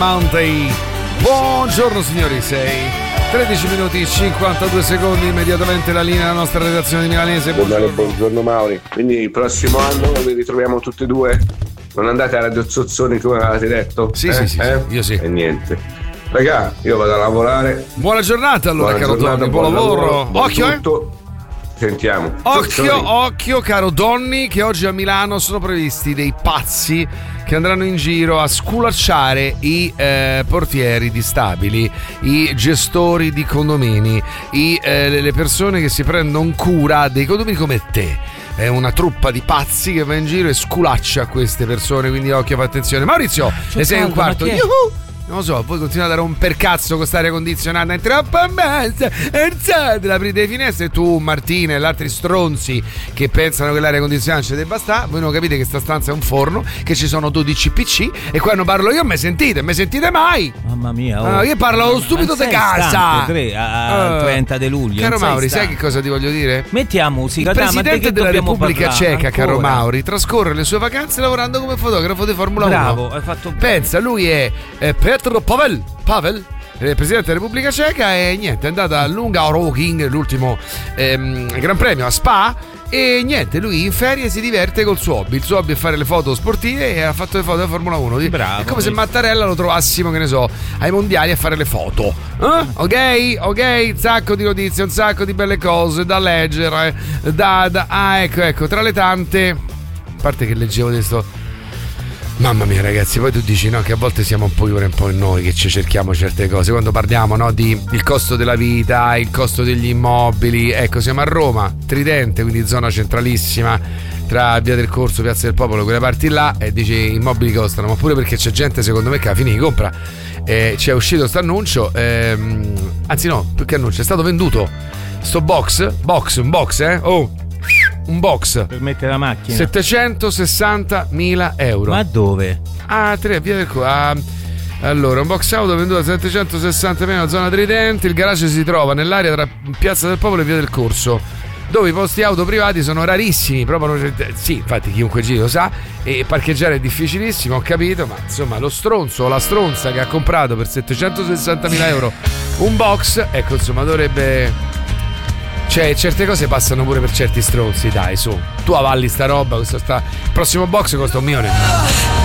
Mountain. Buongiorno signori, 13 minuti 52 secondi, immediatamente la linea della nostra redazione di Milanese. Buongiorno Mauri, quindi il prossimo anno vi ritroviamo tutti e due? Non andate a Radio Zozzoni come avevate detto? Sì, io sì. E niente. Raga, io vado a lavorare. Buona giornata allora, caro Donny, buon lavoro. Occhio, Sentiamo. Occhio caro Donny, che oggi a Milano sono previsti dei pazzi che andranno in giro a sculacciare i portieri di stabili, i gestori di condomini, le persone che si prendono cura dei condomini come te. È una truppa di pazzi che va in giro e sculaccia queste persone, quindi occhio, fa attenzione. Maurizio, le 6:15. Yuhu! Non lo so, voi continuate a romper cazzo con quest'aria condizionata, è troppo ammazza, alzate, aprite le finestre, tu Martina e gli altri stronzi che pensano che l'aria condizionata ci debba stare, voi non capite che sta stanza è un forno, che ci sono 12 PC e quando parlo io mi sentite mai? Mamma mia, io parlo stupido di casa. 30 di luglio. Caro Mauri, sai che cosa ti voglio dire? Mettiamo musica. Il presidente della Repubblica Ceca, ancora? caro Mauri, trascorre le sue vacanze lavorando come fotografo di Formula 1. Bravo, hai fatto bene. Pensa, lui è Petro Pavel, presidente della Repubblica Ceca, e niente, è andata a Hungaroring, l'ultimo Gran Premio a Spa, e niente, lui in ferie si diverte col suo hobby. Il suo hobby è fare le foto sportive e ha fatto le foto della Formula 1. Bravo, è come se Mattarella lo trovassimo, che ne so, ai mondiali a fare le foto. Ok, un sacco di notizie, un sacco di belle cose da leggere, ecco, tra le tante, a parte che leggevo di sto. Mamma mia ragazzi, poi tu dici no, che a volte siamo un po' noi che ci cerchiamo certe cose, quando parliamo, no, di il costo della vita, il costo degli immobili. Ecco, siamo a Roma, Tridente, quindi zona centralissima, tra Via del Corso, Piazza del Popolo, quelle parti là, e dici immobili costano, ma pure perché c'è gente secondo me che alla fine li compra. C'è uscito sto annuncio, anzi no, più che annuncio, è stato venduto sto un box per mettere la macchina, 760.000 euro. Ma dove? Via del allora, un box auto venduto a 760.000 nella zona Tridente. Il garage si trova nell'area tra Piazza del Popolo e Via del Corso, dove i posti auto privati sono rarissimi, proprio sì, infatti chiunque giri lo sa, e parcheggiare è difficilissimo, ho capito, ma insomma lo stronzo o la stronza che ha comprato per 760.000 euro un box, ecco, insomma dovrebbe. Cioè, certe cose passano pure per certi stronzi, dai, su. Tu avalli sta roba, il prossimo box costa 1 milione.